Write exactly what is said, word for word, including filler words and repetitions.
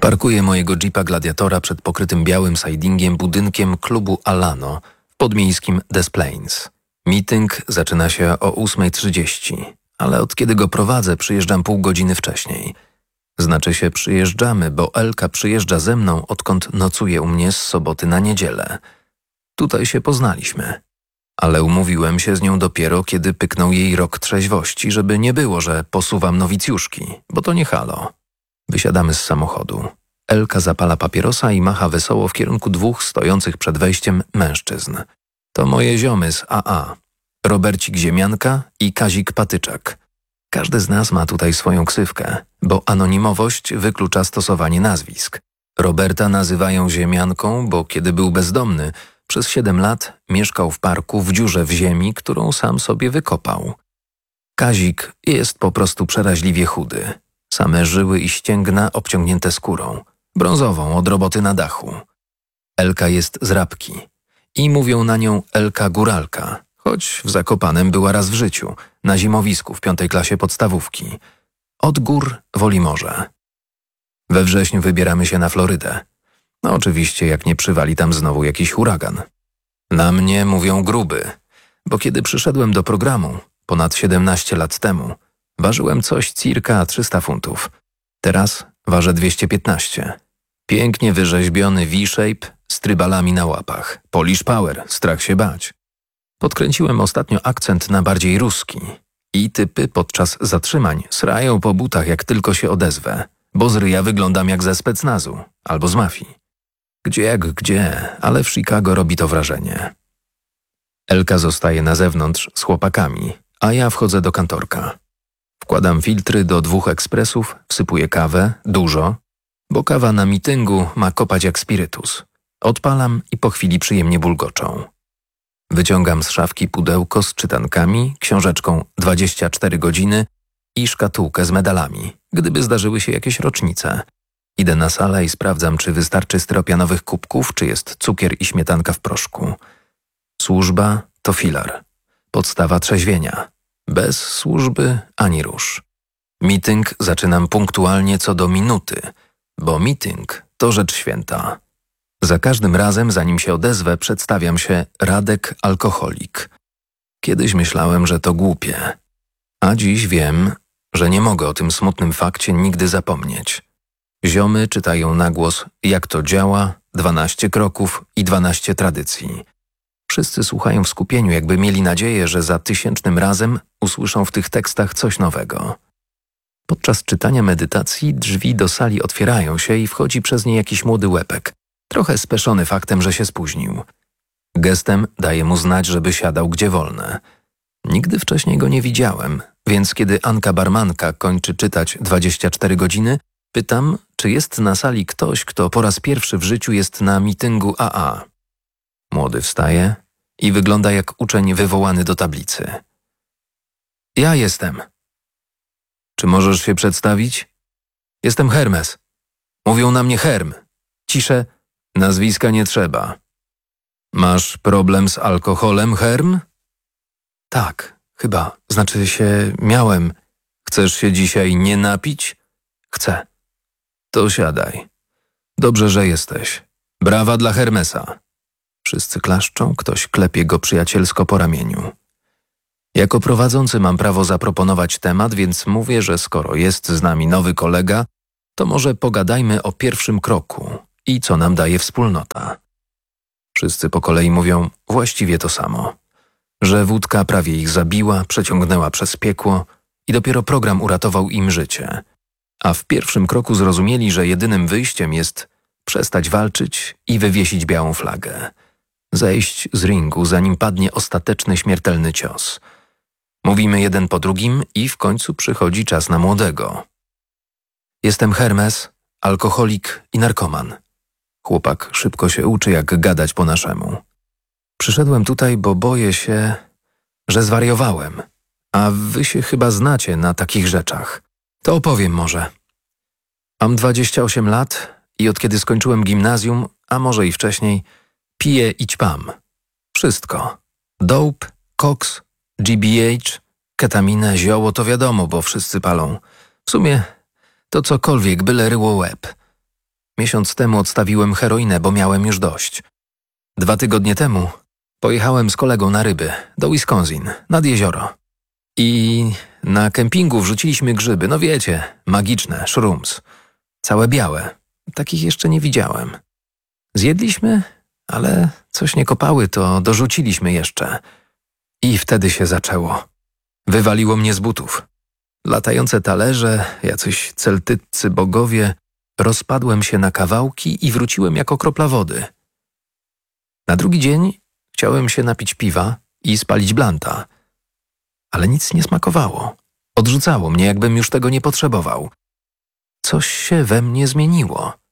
Parkuję mojego jeepa Gladiatora przed pokrytym białym sidingiem budynkiem klubu Alano w podmiejskim Des Plaines. Meeting zaczyna się o ósma trzydzieści, ale od kiedy go prowadzę, przyjeżdżam pół godziny wcześniej. Znaczy się przyjeżdżamy, bo Elka przyjeżdża ze mną, odkąd nocuje u mnie z soboty na niedzielę. Tutaj się poznaliśmy. Ale umówiłem się z nią dopiero, kiedy pyknął jej rok trzeźwości, żeby nie było, że posuwam nowicjuszki, bo to nie halo. Wysiadamy z samochodu. Elka zapala papierosa i macha wesoło w kierunku dwóch stojących przed wejściem mężczyzn. To moje ziomy z A A. Robercik Ziemianka i Kazik Patyczak. Każdy z nas ma tutaj swoją ksywkę, bo anonimowość wyklucza stosowanie nazwisk. Roberta nazywają Ziemianką, bo kiedy był bezdomny, przez siedem lat mieszkał w parku w dziurze w ziemi, którą sam sobie wykopał. Kazik jest po prostu przeraźliwie chudy. Same żyły i ścięgna obciągnięte skórą, brązową od roboty na dachu. Elka jest z Rabki i mówią na nią Elka Góralka, choć w Zakopanem była raz w życiu, na zimowisku w piątej klasie podstawówki. Od gór woli morze. We wrześniu wybieramy się na Florydę. No oczywiście, jak nie przywali tam znowu jakiś huragan. Na mnie mówią gruby, bo kiedy przyszedłem do programu, ponad siedemnaście lat temu, ważyłem coś cirka trzysta funtów. Teraz ważę dwieście piętnaście. Pięknie wyrzeźbiony V-shape z trybalami na łapach. Polish power, strach się bać. Podkręciłem ostatnio akcent na bardziej ruski i typy podczas zatrzymań srają po butach, jak tylko się odezwę, bo z ryja wyglądam jak ze specnazu albo z mafii. Gdzie jak gdzie, ale w Chicago robi to wrażenie. Elka zostaje na zewnątrz z chłopakami, a ja wchodzę do kantorka. Wkładam filtry do dwóch ekspresów, wsypuję kawę, dużo, bo kawa na mityngu ma kopać jak spirytus. Odpalam i po chwili przyjemnie bulgoczą. Wyciągam z szafki pudełko z czytankami, książeczką dwadzieścia cztery godziny i szkatułkę z medalami, gdyby zdarzyły się jakieś rocznice. Idę na salę i sprawdzam, czy wystarczy styropianowych kubków, czy jest cukier i śmietanka w proszku. Służba to filar. Podstawa trzeźwienia. Bez służby ani rusz. Meeting zaczynam punktualnie co do minuty, bo meeting to rzecz święta. Za każdym razem, zanim się odezwę, przedstawiam się Radek Alkoholik. Kiedyś myślałem, że to głupie, a dziś wiem, że nie mogę o tym smutnym fakcie nigdy zapomnieć. Ziomy czytają na głos, jak to działa, dwanaście kroków i dwanaście tradycji. Wszyscy słuchają w skupieniu, jakby mieli nadzieję, że za tysięcznym razem usłyszą w tych tekstach coś nowego. Podczas czytania medytacji drzwi do sali otwierają się i wchodzi przez nie jakiś młody łepek, trochę speszony faktem, że się spóźnił. Gestem daje mu znać, żeby siadał gdzie wolne. Nigdy wcześniej go nie widziałem, więc kiedy Anka barmanka kończy czytać dwadzieścia cztery godziny, pytam, czy jest na sali ktoś, kto po raz pierwszy w życiu jest na mityngu A A. Młody wstaje i wygląda jak uczeń wywołany do tablicy. Ja jestem. Czy możesz się przedstawić? Jestem Hermes. Mówią na mnie Herm. Ciszę, nazwiska nie trzeba. Masz problem z alkoholem, Herm? Tak, chyba. Znaczy się miałem. Chcesz się dzisiaj nie napić? Chcę. To siadaj. Dobrze, że jesteś. Brawa dla Hermesa. Wszyscy klaszczą, ktoś klepie go przyjacielsko po ramieniu. Jako prowadzący mam prawo zaproponować temat, więc mówię, że skoro jest z nami nowy kolega, to może pogadajmy o pierwszym kroku i co nam daje wspólnota. Wszyscy po kolei mówią właściwie to samo. Że wódka prawie ich zabiła, przeciągnęła przez piekło i dopiero program uratował im życie. A w pierwszym kroku zrozumieli, że jedynym wyjściem jest przestać walczyć i wywiesić białą flagę. Zejść z ringu, zanim padnie ostateczny śmiertelny cios. Mówimy jeden po drugim i w końcu przychodzi czas na młodego. Jestem Hermes, alkoholik i narkoman. Chłopak szybko się uczy, jak gadać po naszemu. Przyszedłem tutaj, bo boję się, że zwariowałem, a wy się chyba znacie na takich rzeczach. To opowiem może. Mam dwadzieścia osiem lat i od kiedy skończyłem gimnazjum, a może i wcześniej, piję i ćpam. Wszystko. Dope, koks, G B H, ketaminę, zioło to wiadomo, bo wszyscy palą. W sumie to cokolwiek, byle ryło łeb. Miesiąc temu odstawiłem heroinę, bo miałem już dość. Dwa tygodnie temu pojechałem z kolegą na ryby, do Wisconsin, nad jezioro. I na kempingu wrzuciliśmy grzyby, no wiecie, magiczne, shrooms. Całe białe. Takich jeszcze nie widziałem. Zjedliśmy, ale coś nie kopały, to dorzuciliśmy jeszcze. I wtedy się zaczęło. Wywaliło mnie z butów. Latające talerze, jacyś celtyccy bogowie. Rozpadłem się na kawałki i wróciłem jako kropla wody. Na drugi dzień chciałem się napić piwa i spalić blanta. Ale nic nie smakowało. Odrzucało mnie, jakbym już tego nie potrzebował. Coś się we mnie zmieniło.